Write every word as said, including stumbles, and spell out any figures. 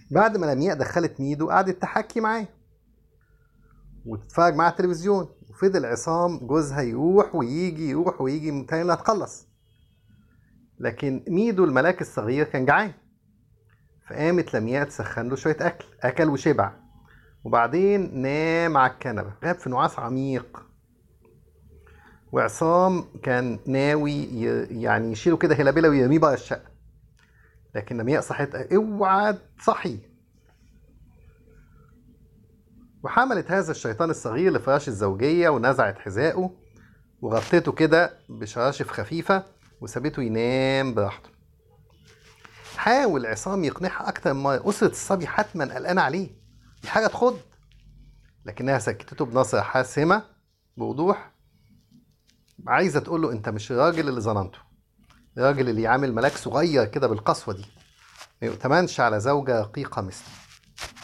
بعد ما لمياء دخلت ميدو قعدت تحكي معاه وتتفرج معاه على التلفزيون، وفضل عصام جوزها يروح ويجي يروح ويجي متهيألي إنها تخلص. لكن ميدو الملاك الصغير كان جعان، فقامت لمياء تسخن له شوية أكل، أكل وشبع، وبعدين نام على الكنبة غاب في نعاس عميق. وعصام كان ناوي ي- يعني يشيله كده هلابيلا ويرميه بره الشقة، لكن لمياء صحت اوعى تصحي، وحملت هذا الشيطان الصغير لفراش الزوجية ونزعت حذائه وغطيته كده بشراشف خفيفة وسابته ينام براحته. حاول عصام يقنعها أكتر من مرة، أسرة الصبي حتما قلقانة عليه، دي حاجة تخض، لكنها سكتته بنظرة حاسمة بوضوح، عايزة تقول له أنت مش الراجل اللي ظننته، الراجل اللي يعامل ملاك صغير كده بالقسوة دي ما يؤتمنش على زوجة رقيقة مثلي.